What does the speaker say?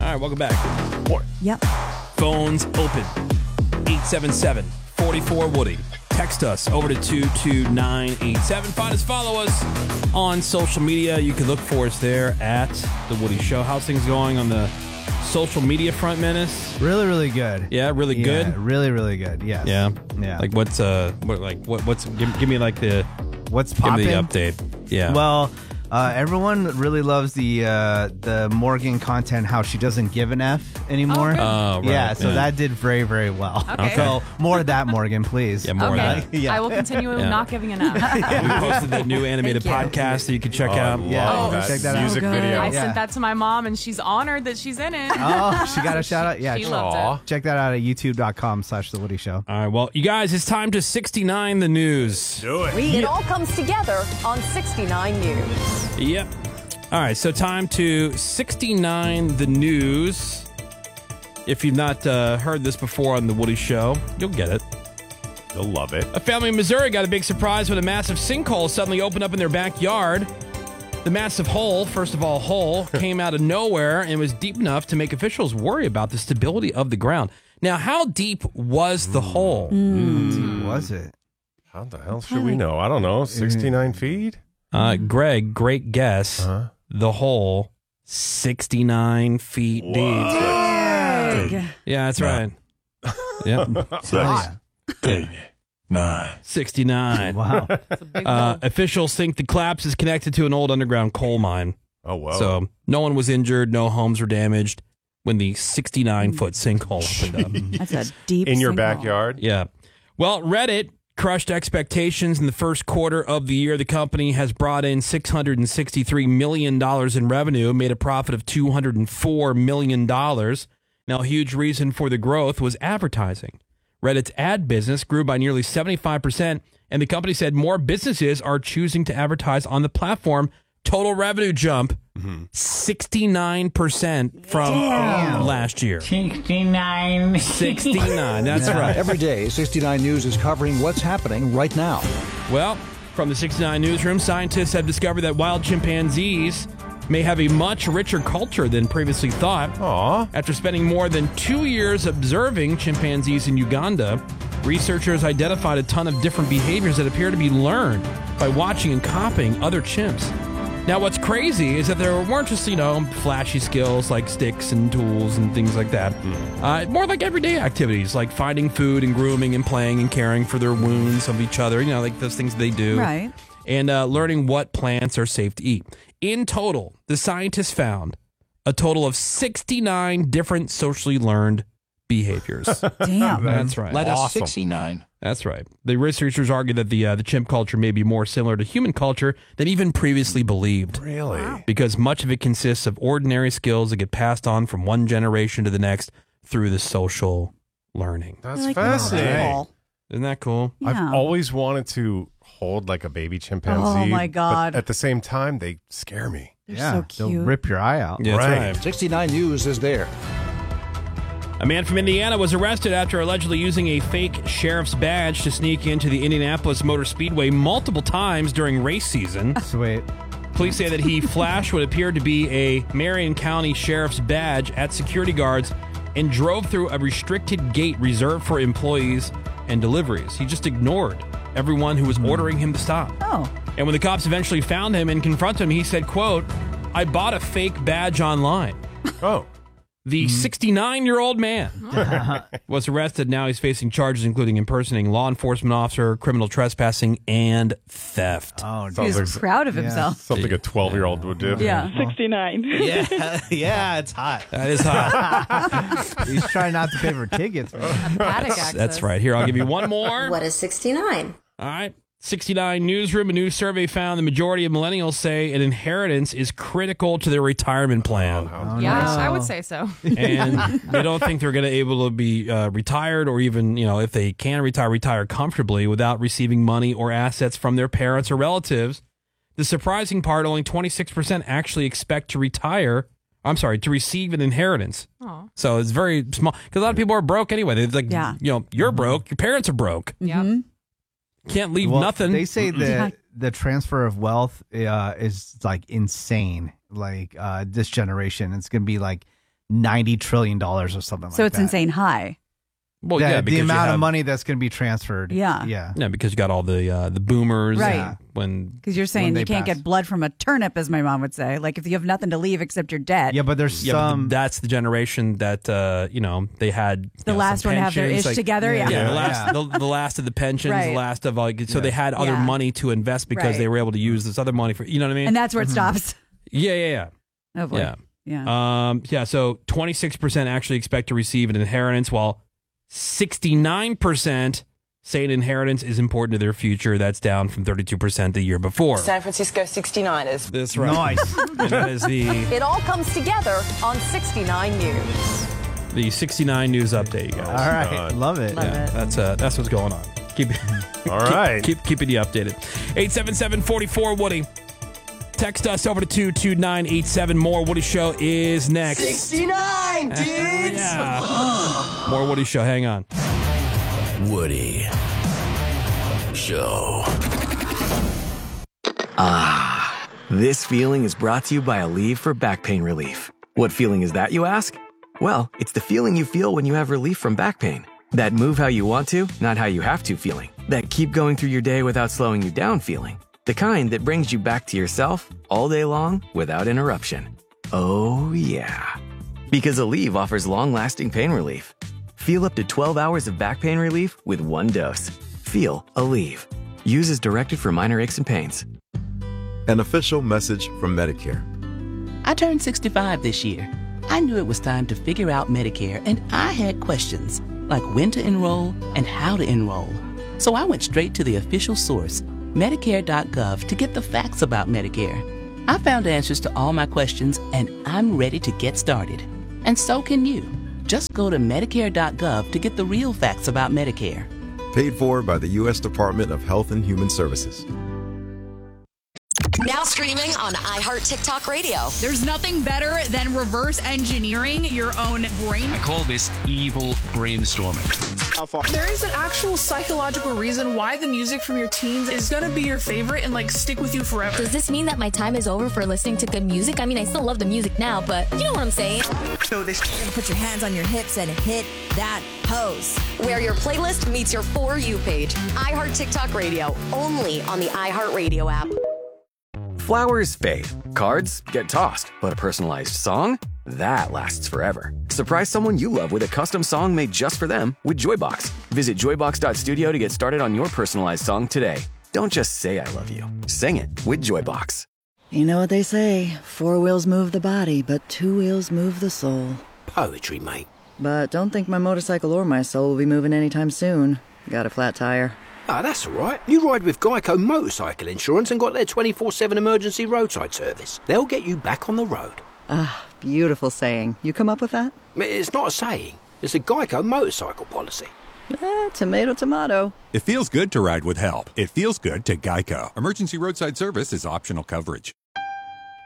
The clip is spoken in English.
right, welcome back. Yep. Phones open. 877-44-WOODY. Text us over to 22987. Find us, follow us on social media. You can look for us there at The Woody Show. How's things going on the social media front, Menace? Really, really good. Yeah, really good? Really, really good, yes. Yeah? Yeah. Like what's give me like the... What's Give popping? me the update. Yeah. Well, everyone really loves the Morgan content, how she doesn't give an F anymore. Oh, right. Yeah, so that did very, very well. Okay. So more of that, Morgan, please. Yeah, more of that. Yeah. I will continue Yeah. not giving enough. We posted that new animated Thank you. podcast that you can check out. Yeah, check that out. music video. I sent that to my mom, and she's honored that she's in it. Oh, she got a shout out? Yeah. She loved it. Check that out at youtube.com/The Woody Show. All right, well, you guys, it's time to 69 the news. Do it. It all comes together on 69 News. Yep. All right, so time to 69 the news. If you've not heard this before on The Woody Show, you'll get it. You'll love it. A family in Missouri got a big surprise when a massive sinkhole suddenly opened up in their backyard. The massive hole, first of all, came out of nowhere and was deep enough to make officials worry about the stability of the ground. Now, how deep was the hole? How deep was it? How the hell should we know? I don't know. 69 feet? Greg, great guess. The hole, 69 feet deep. Yeah, that's right. Yep. 69. Wow. Officials think the collapse is connected to an old underground coal mine. Oh, whoa. So no one was injured, no homes were damaged when the 69-foot sinkhole opened up. That's a deep In your sinkhole. backyard? Yeah. Well, Reddit crushed expectations in the first quarter of the year. The company has brought in $663 million in revenue, made a profit of $204 million. Now, a huge reason for the growth was advertising. Reddit's ad business grew by nearly 75%, and the company said more businesses are choosing to advertise on the platform. Total revenue jump, 69% from last year. 69. That's right. Every day, 69 News is covering what's happening right now. Well, from the 69 newsroom, scientists have discovered that wild chimpanzees may have a much richer culture than previously thought. Aww. After spending more than 2 years observing chimpanzees in Uganda, researchers identified a ton of different behaviors that appear to be learned by watching and copying other chimps. Now, what's crazy is that there weren't just, flashy skills like sticks and tools and things like that. More like everyday activities like finding food and grooming and playing and caring for their wounds of each other, like those things they do. Right. And learning what plants are safe to eat. In total, the scientists found a total of 69 different socially learned behaviors. Damn. That's right. Let us 69. That's right. The researchers argue that the chimp culture may be more similar to human culture than even previously believed. Really? Wow. Because much of it consists of ordinary skills that get passed on from one generation to the next through the social learning. That's Like fascinating. Isn't that cool? Yeah. I've always wanted to hold like a baby chimpanzee. Oh, my God. But at the same time, they scare me. They're so They'll cute. rip your eye out. Yeah, that's Right. right. 69 News is there. A man from Indiana was arrested after allegedly using a fake sheriff's badge to sneak into the Indianapolis Motor Speedway multiple times during race season. Sweet. Police say that he flashed what appeared to be a Marion County Sheriff's badge at security guards and drove through a restricted gate reserved for employees and deliveries. He just ignored everyone who was ordering him to stop. Oh. And when the cops eventually found him and confronted him, he said, quote, "I bought a fake badge online." Oh. The 69-year-old man was arrested. Now he's facing charges including impersonating a law enforcement officer, criminal trespassing, and theft. Oh, Sounds He's like proud of himself. something a 12-year-old would do. Yeah. 69. yeah, it's hot. That is hot. He's trying not to pay for tickets, man. Paddock access. That's right. Here, I'll give you one more. What is 69? All right. 69 Newsroom, a new survey found the majority of millennials say an inheritance is critical to their retirement plan. Yeah, I would say so. And they don't think they're going to be able to be retired or even, if they can retire comfortably without receiving money or assets from their parents or relatives. The surprising part, only 26% actually expect to to receive an inheritance. Aw. So it's very small because a lot of people are broke anyway. They're like, Yeah. You're broke. Your parents are broke. Yeah. Can't leave Well, nothing. They say that the transfer of wealth is like insane. Like this generation, it's going to be like $90 trillion or something like that. So it's insane high. Well, the because amount of money that's going to be transferred. Yeah. Yeah. Yeah, because you got all the boomers. Right. When Because you're saying they you can't pass. get blood from a turnip, as my mom would say. Like if you have nothing to leave except your debt. Yeah, but there's yeah, but some. that's the generation that they had The last some one to have their pensions, ish together. Yeah. Yeah, Yeah. the last of the pensions, Right. the last of so they had other Yeah. money to invest because Right. they were able to use this other money for what I mean. And that's where it stops. Yeah. Oh boy. Yeah. Yeah. So 26% actually expect to receive an inheritance, while 69% say an inheritance is important to their future. That's down from 32% the year before. San Francisco 69ers. That's right. Nice. And that is It all comes together on 69 News. the 69 news update, you guys. All right. Love it. Love it. That's what's going on. All right. Keeping you updated. 877-44-WOODY. Text us over to 22987. More Woody Show is next. 69, dudes! Yeah. More Woody Show. Hang on. Woody Show. This feeling is brought to you by Aleve for back pain relief. What feeling is that, you ask? Well, it's the feeling you feel when you have relief from back pain. That move how you want to, not how you have to feeling. That keep going through your day without slowing you down feeling. The kind that brings you back to yourself all day long without interruption. Oh, yeah. Because Aleve offers long-lasting pain relief. Feel up to 12 hours of back pain relief with one dose. Feel Aleve. Use as directed for minor aches and pains. An official message from Medicare. I turned 65 this year. I knew it was time to figure out Medicare, and I had questions, like when to enroll and how to enroll. So I went straight to the official source, Medicare.gov, to get the facts about Medicare. I found answers to all my questions, and I'm ready to get started. And so can you. Just go to Medicare.gov to get the real facts about Medicare. Paid for by the U.S. Department of Health and Human Services. Now streaming on iHeart TikTok Radio. There's nothing better than reverse engineering your own brain. I call this evil brainstorming. There is an actual psychological reason why the music from your teens is going to be your favorite and stick with you forever. Does this mean that my time is over for listening to good music? I mean, I still love the music now, but you know what I'm saying. So this put your hands on your hips and hit that pose. Where your playlist meets your For You page. iHeart TikTok Radio, only on the iHeart Radio app. Flowers fade, cards get tossed, but a personalized song? That lasts forever. Surprise someone you love with a custom song made just for them with Joybox. Visit joybox.studio to get started on your personalized song today. Don't just say I love you. Sing it with Joybox. You know what they say, 4 wheels move the body, but 2 wheels move the soul. Poetry, mate. But don't think my motorcycle or my soul will be moving anytime soon. Got a flat tire. Ah, that's all right. You ride with Geico Motorcycle Insurance and got their 24/7 emergency roadside service. They'll get you back on the road. Ah, beautiful saying. You come up with that? It's not a saying. It's a Geico motorcycle policy. Tomato, tomato. It feels good to ride with help. It feels good to Geico. Emergency roadside service is optional coverage.